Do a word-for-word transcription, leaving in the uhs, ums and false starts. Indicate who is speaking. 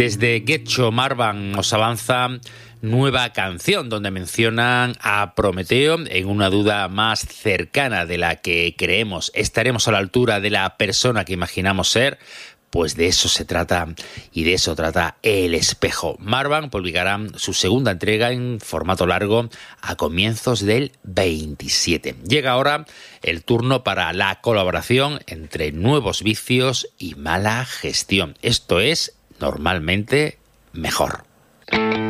Speaker 1: Desde Getxo, Marwan nos avanza nueva canción donde mencionan a Prometeo en una duda más cercana de la que creemos. ¿Estaremos a la altura de la persona que imaginamos ser? Pues de eso se trata y de eso trata El Espejo. Marwan publicará su segunda entrega en formato largo a comienzos del veintisiete. Llega ahora el turno para la colaboración entre Nuevos Vicios y Mala Gestión. Esto es Normalmente Mejor.